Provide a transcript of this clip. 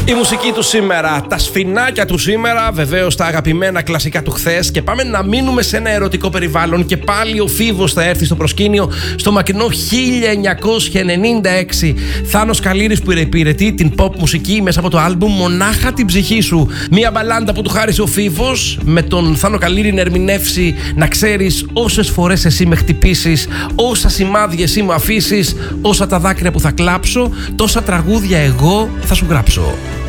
Η μουσική του σήμερα, τα σφινάκια του σήμερα, βεβαίως τα αγαπημένα κλασικά του χθες. Και πάμε να μείνουμε σε ένα ερωτικό περιβάλλον. Και πάλι ο Φίβος θα έρθει στο προσκήνιο στο μακρινό 1996. Θάνος Καλήρης που υπηρετεί την pop μουσική μέσα από το άλμπουμ Μονάχα την ψυχή σου. Μια μπαλάντα που του χάρισε ο Φίβος, με τον Θάνο Καλήρη να ερμηνεύσει «Να ξέρεις όσες φορές εσύ με χτυπήσεις, όσα σημάδια εσύ μου αφήσεις, όσα τα δάκρυα που θα κλάψω, τόσα τραγούδια εγώ θα σου γράψω».